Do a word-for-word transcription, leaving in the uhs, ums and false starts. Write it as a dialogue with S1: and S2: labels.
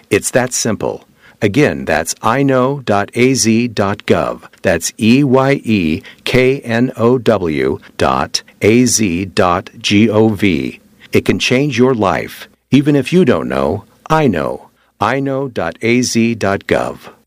S1: It's that simple. Again, that's I know dot a z dot gov. That's E Y E K N O W dot A Z dot G O V. It can change your life. Even if you don't know, I know. I know dot A Z dot gov.